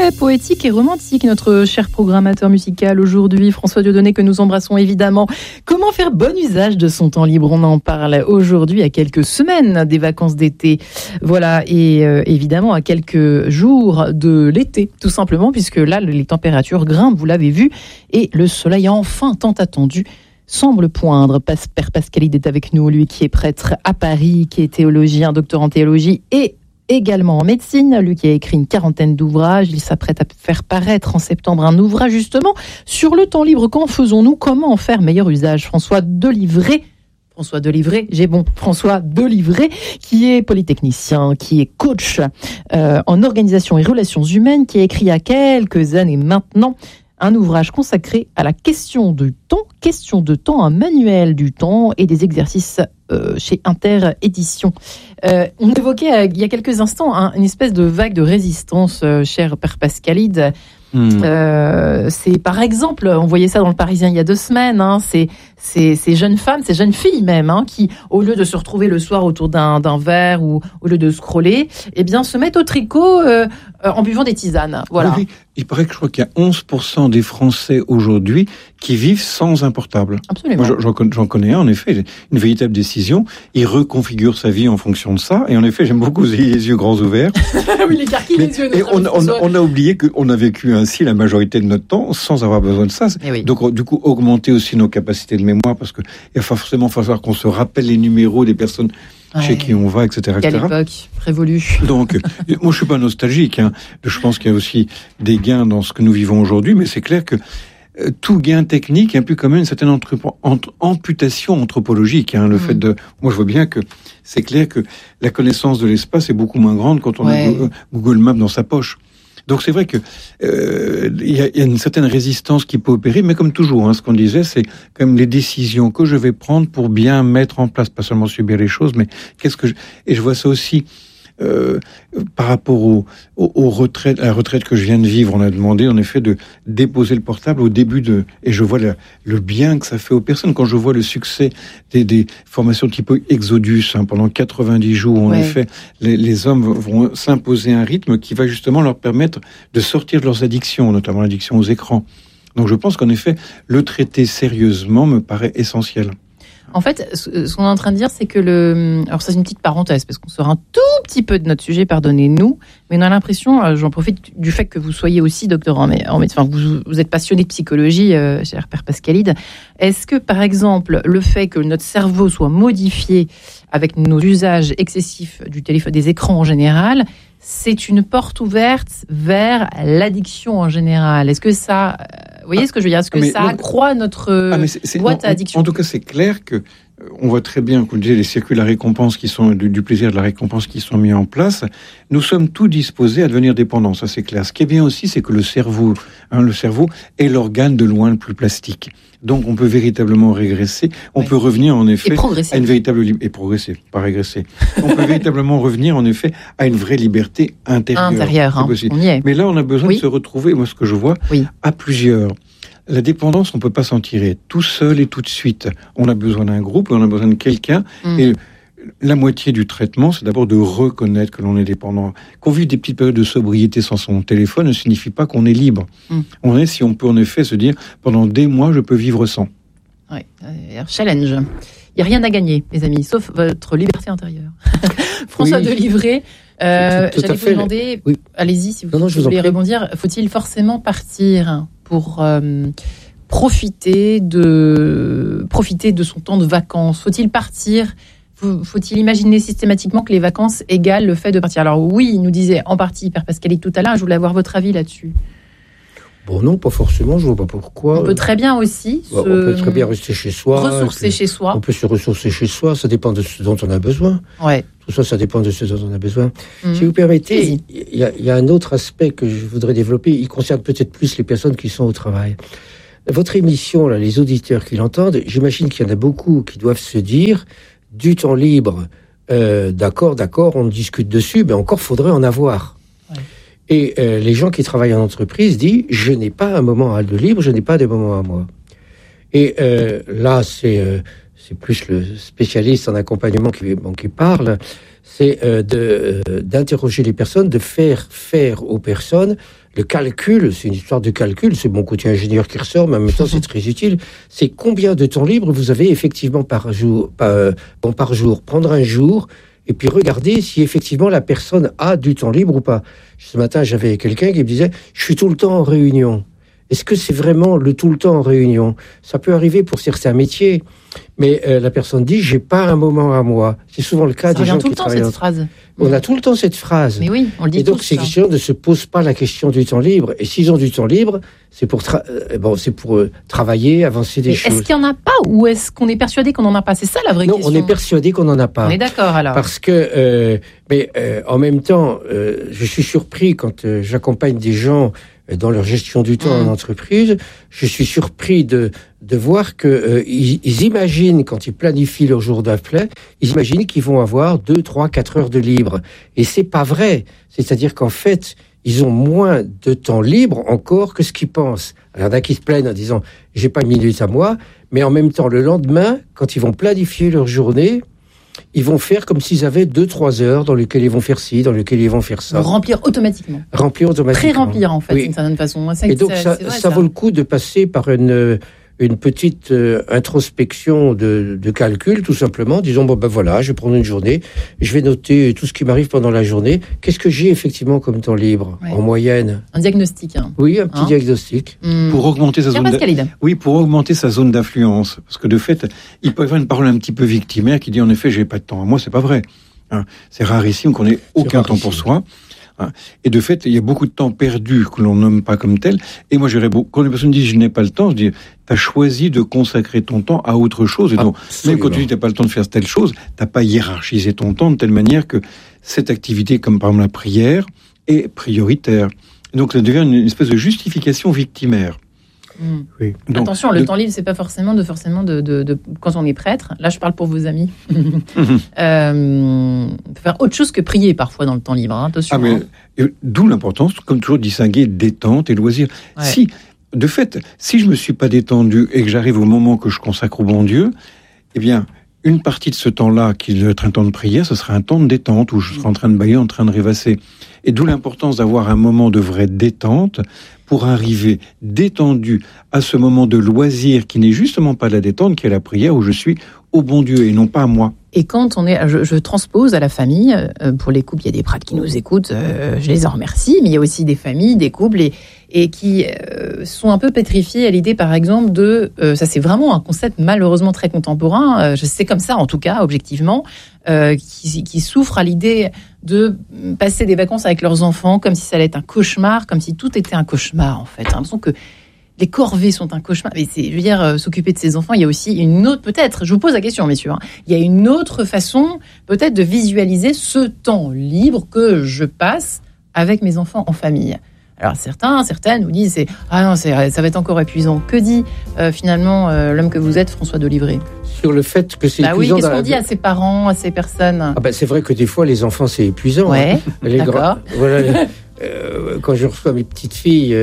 très poétique et romantique, notre cher programmateur musical aujourd'hui, François Dieudonné, que nous embrassons évidemment. Comment faire bon usage de son temps libre? On en parle aujourd'hui à quelques semaines des vacances d'été. Voilà, et évidemment à quelques jours de l'été, tout simplement, puisque là, les températures grimpent, vous l'avez vu, et le soleil enfin tant attendu semble poindre. Père Pascalide est avec nous, lui qui est prêtre à Paris, qui est théologien, docteur en théologie et également en médecine, lui qui a écrit une quarantaine d'ouvrages. Il s'apprête à faire paraître en septembre un ouvrage justement sur le temps libre. Qu'en faisons-nous? Comment en faire meilleur usage? François Delivray, qui est polytechnicien, qui est coach en organisation et relations humaines, qui a écrit il y a quelques années maintenant un ouvrage consacré à la question de temps, un manuel du temps et des exercices chez Inter Éditions. On évoquait il y a quelques instants une espèce de vague de résistance, cher Père Pascalide. C'est par exemple, on voyait ça dans le Parisien il y a 2 semaines, ces jeunes femmes, ces jeunes filles même, qui au lieu de se retrouver le soir autour d'un verre ou au lieu de scroller, eh bien se mettent au tricot en buvant des tisanes. Voilà. Oui, il paraît que je crois qu'il y a 11% des Français aujourd'hui qui vivent sans un portable. Absolument. Moi, j'en connais un, en effet, une véritable décision. Il reconfigure sa vie en fonction de ça. Et en effet, j'aime beaucoup les yeux grands ouverts. Oui, les carquilles, les yeux. Et on a oublié qu'on a vécu ainsi la majorité de notre temps sans avoir besoin de ça. Oui. Donc, du coup, augmenter aussi nos capacités de mémoire, parce qu'il va forcément falloir qu'on se rappelle les numéros des personnes chez qui on va, etc. Quelle époque révolue. Donc, moi, je suis pas nostalgique. Je pense qu'il y a aussi des gains dans ce que nous vivons aujourd'hui, mais c'est clair que tout gain technique implique quand même une certaine amputation anthropologique. Le fait de, moi, je vois bien que c'est clair que la connaissance de l'espace est beaucoup moins grande quand on a Google Maps dans sa poche. Donc c'est vrai que il y a une certaine résistance qui peut opérer, mais comme toujours, ce qu'on disait, c'est quand même les décisions que je vais prendre pour bien mettre en place, pas seulement subir les choses, mais et je vois ça aussi par rapport aux retraites, à la retraite que je viens de vivre. On a demandé en effet de déposer le portable au début et je vois le bien que ça fait aux personnes quand je vois le succès des formations type Exodus, pendant 90 jours. En effet, les hommes vont s'imposer un rythme qui va justement leur permettre de sortir de leurs addictions, notamment l'addiction aux écrans. Donc je pense qu'en effet, le traiter sérieusement me paraît essentiel. En fait, ce qu'on est en train de dire, c'est que alors ça c'est une petite parenthèse, parce qu'on sort un tout petit peu de notre sujet, pardonnez-nous, mais on a l'impression, j'en profite du fait que vous soyez aussi docteur en médecine, vous êtes passionné de psychologie, cher Père Pascalide. Est-ce que, par exemple, le fait que notre cerveau soit modifié avec nos usages excessifs du téléphone, des écrans en général, c'est une porte ouverte vers l'addiction en général? Est-ce que ça... Vous voyez ce que je veux dire? Est-ce que ça accroît notre boîte à addiction? En tout cas, c'est clair que on voit très bien, comme je disais, les circuits de la récompense qui sont du plaisir de la récompense qui sont mis en place. Nous sommes tous disposés à devenir dépendants, ça c'est clair. Ce qui est bien aussi, c'est que le cerveau est l'organe de loin le plus plastique. Donc on peut véritablement régresser, on peut revenir en effet à une véritable progresser, pas régresser. On peut véritablement revenir en effet à une vraie liberté intérieure. On y est. Mais là, on a besoin de se retrouver. Moi, ce que je vois, à plusieurs. La dépendance, on peut pas s'en tirer tout seul et tout de suite. On a besoin d'un groupe, on a besoin de quelqu'un. Et la moitié du traitement, c'est d'abord de reconnaître que l'on est dépendant. Qu'on vive des petites périodes de sobriété sans son téléphone ne signifie pas qu'on est libre. Si on peut en effet se dire, pendant des mois, je peux vivre sans. Oui, challenge. Il n'y a rien à gagner, les amis, sauf votre liberté intérieure. François Delivray, j'allais vous demander, allez-y si vous voulez rebondir, faut-il forcément partir pour profiter de son temps de vacances? Faut-il partir? Faut-il imaginer systématiquement que les vacances égalent le fait de partir? Alors oui, il nous disait en partie Père Pascalide tout à l'heure, je voulais avoir votre avis là-dessus. Bon, non, pas forcément, je vois pas pourquoi. On peut très bien aussi on peut très bien rester chez soi. Ressourcer chez soi. On peut se ressourcer chez soi, ça dépend de ce dont on a besoin. Ouais. Tout ça dépend de ce dont on a besoin. Si vous permettez, il y a un autre aspect que je voudrais développer, il concerne peut-être plus les personnes qui sont au travail. Votre émission, là, les auditeurs qui l'entendent, j'imagine qu'il y en a beaucoup qui doivent se dire, du temps libre, d'accord, on discute dessus, mais encore faudrait en avoir. Ouais. Et les gens qui travaillent en entreprise disent, je n'ai pas un moment de libre, je n'ai pas de moment à moi. Et là, c'est plus le spécialiste en accompagnement qui parle. c'est d'interroger les personnes, de faire aux personnes le calcul. C'est une histoire de calcul, c'est mon côté ingénieur qui ressort, mais en même temps c'est très utile. C'est combien de temps libre vous avez effectivement par jour. Prendre un jour et puis regarder si effectivement la personne a du temps libre ou pas. Ce matin, j'avais quelqu'un qui me disait « Je suis tout le temps en réunion ». Est-ce que c'est vraiment le tout le temps en réunion ? Ça peut arriver pour certains métiers, mais la personne dit « J'ai pas un moment à moi ». C'est souvent le cas des gens qui travaillent. Ça revient tout le temps, cette phrase. On a tout le temps cette phrase. Mais oui, on le dit. Et donc, ces gens ne se posent pas la question du temps libre. Et s'ils ont du temps libre, c'est pour travailler, avancer des choses. Est-ce qu'il n'y en a pas ou est-ce qu'on est persuadé qu'on n'en a pas ? C'est ça la vraie question. Non, on est persuadé qu'on n'en a pas. On est d'accord alors. Parce que, en même temps, je suis surpris quand j'accompagne des gens dans leur gestion du temps en entreprise. Je suis surpris de voir que ils imaginent, quand ils planifient leur jour d'après, ils imaginent qu'ils vont avoir 2, 3, 4 heures de libre. Et c'est pas vrai. C'est-à-dire qu'en fait, ils ont moins de temps libre encore que ce qu'ils pensent. Alors, il y en a qui se plaignent en disant « j'ai pas une minute à moi », mais en même temps, le lendemain, quand ils vont planifier leur journée, ils vont faire comme s'ils avaient 2-3 heures dans lesquelles ils vont faire ci, dans lesquelles ils vont faire ça. Remplir automatiquement. Pré-remplir, en fait, oui. D'une certaine façon. Et donc, ça vaut le coup de passer par une petite introspection de calcul, tout simplement, disons, voilà, je vais prendre une journée, je vais noter tout ce qui m'arrive pendant la journée. Qu'est-ce que j'ai effectivement comme temps libre, en moyenne ? Un diagnostic. Oui, un petit diagnostic. Pour augmenter pour augmenter sa zone d'influence. Parce que de fait, il peut y avoir une parole un petit peu victimaire qui dit, en effet, j'ai pas de temps. Moi, c'est pas vrai. C'est rarissime qu'on ait aucun temps pour soi. Et de fait, il y a beaucoup de temps perdu que l'on nomme pas comme tel. Et moi, quand une personne dit je n'ai pas le temps, je dis t'as choisi de consacrer ton temps à autre chose. Et donc, même quand tu dis t'as pas le temps de faire telle chose, t'as pas hiérarchisé ton temps de telle manière que cette activité, comme par exemple la prière, est prioritaire. Et donc, ça devient une espèce de justification victimaire. Oui. Donc, attention, le temps libre, c'est pas forcément de quand on est prêtre. Là, je parle pour vos amis. Faire autre chose que prier parfois dans le temps libre. Attention. D'où l'importance, comme toujours, de distinguer détente et loisir. Ouais. Si je me suis pas détendu et que j'arrive au moment que je consacre au bon Dieu, eh bien, une partie de ce temps-là, qui doit être un temps de prière, ce sera un temps de détente où je serai en train de bâiller, en train de rêvasser. Et d'où l'importance d'avoir un moment de vraie détente pour arriver détendu à ce moment de loisir qui n'est justement pas la détente, qui est la prière où je suis au bon Dieu et non pas à moi. Et quand on est, je transpose à la famille, pour les couples, il y a des prêtres qui nous écoutent, je les en remercie, mais il y a aussi des familles, des couples, et qui sont un peu pétrifiés à l'idée, par exemple, ça c'est vraiment un concept malheureusement très contemporain, c'est comme ça en tout cas, objectivement, qui souffrent à l'idée de passer des vacances avec leurs enfants comme si ça allait être un cauchemar, comme si tout était un cauchemar en fait. J'ai l'impression que les corvées sont un cauchemar. Mais je veux dire, s'occuper de ses enfants, il y a aussi une autre, peut-être, je vous pose la question, messieurs, il y a une autre façon, peut-être, de visualiser ce temps libre que je passe avec mes enfants en famille. Alors, certaines vous disent, ça va être encore épuisant. Que dit, finalement, l'homme que vous êtes, François Delivray ? Sur le fait que c'est épuisant. Oui, qu'est-ce qu'on dit à ses parents, à ces personnes ? C'est vrai que des fois, les enfants, c'est épuisant. Ouais, d'accord. Quand je reçois mes petites filles,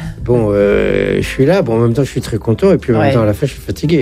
je suis là, en même temps je suis très content, et puis en même temps à la fin je suis fatigué.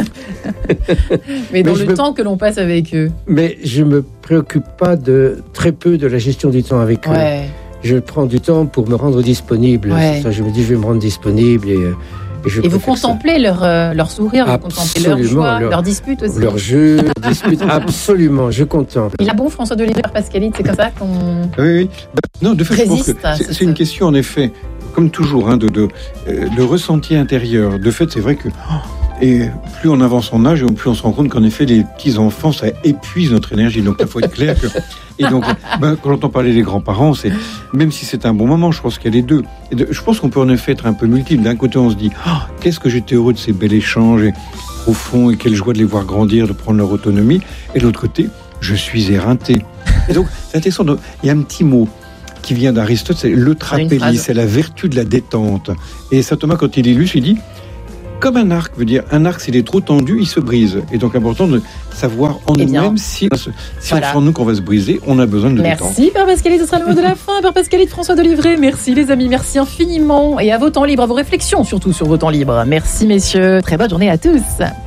mais dans le temps que l'on passe avec eux. Mais je me préoccupe pas très peu de la gestion du temps avec eux. Je prends du temps pour me rendre disponible. C'est ça, je me dis je vais me rendre disponible et vous contemplez leur sourire, vous contemplez leur joie, leur dispute aussi. Leur jeu, leur dispute, absolument, je contemple. Il a bon, François Delivray, Pascalide, c'est comme ça qu'on Oui. Non, de fait, je pense que c'est une question, en effet, comme toujours, de ressenti intérieur. De fait, c'est vrai que et plus on avance en âge, plus on se rend compte qu'en effet, les petits-enfants, ça épuise notre énergie. Donc, il faut être clair que... Et donc, quand j'entends parler des grands-parents, même si c'est un bon moment, je pense qu'il y a les deux. Je pense qu'on peut en effet être un peu multiple. D'un côté, on se dit, qu'est-ce que j'étais heureux de ces bels échanges, et au fond, et quelle joie de les voir grandir, de prendre leur autonomie. Et de l'autre côté, je suis éreinté. Et donc, c'est intéressant. Il y a un petit mot qui vient d'Aristote, c'est le trapélie, c'est la vertu de la détente. Et saint Thomas, quand il illustre, il dit, comme un arc, veut dire, un arc, s'il est trop tendu, il se brise. Et donc, important de savoir en nous-mêmes, si on sent nous qu'on va se briser, on a besoin de détente. Merci, Père Pascalide, ce sera le mot de la fin. Père Pascalide, François Delivray, merci les amis, merci infiniment. Et à vos temps libres, à vos réflexions, surtout sur vos temps libres. Merci messieurs, très bonne journée à tous.